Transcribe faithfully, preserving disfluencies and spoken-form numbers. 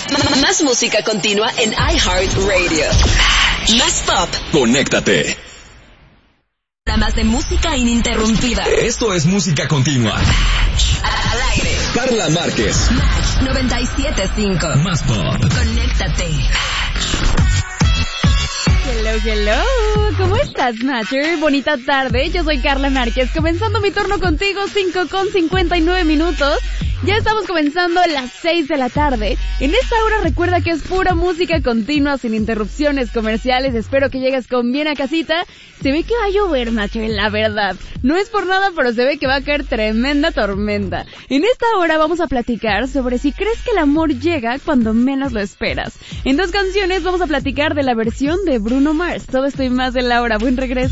Más música continua en iHeartRadio. Más pop. Conéctate. Más de música ininterrumpida. Esto es música continua. Al aire. Carla Márquez. Match noventa y siete punto cinco. Más pop. Conéctate. Hello, hello. ¿Cómo estás, Matcher? Bonita tarde. Yo soy Carla Márquez, comenzando mi turno contigo, cinco con cincuenta y nueve minutos. Ya estamos comenzando a las seis de la tarde. En esta hora recuerda que es pura música continua, sin interrupciones comerciales. Espero que llegues con bien a casita. Se ve que va a llover, Matcher, la verdad. No es por nada, pero se ve que va a caer tremenda tormenta. En esta hora vamos a platicar sobre si crees que el amor llega cuando menos lo esperas. En dos canciones vamos a platicar de la versión de Bruno Mars. Todo esto y más de la hora. Buen regreso.